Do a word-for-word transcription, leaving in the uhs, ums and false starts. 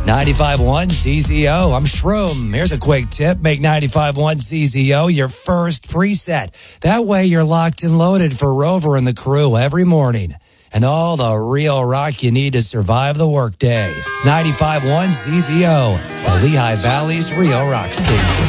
ninety-five point one Z Z O. I'm Shroom. Here's a quick tip. Make ninety-five point one Z Z O your first preset. That way you're locked and loaded for Rover and the crew every morning. And all the real rock you need to survive the workday. It's ninety-five point one Z Z O, the Lehigh Valley's real rock station.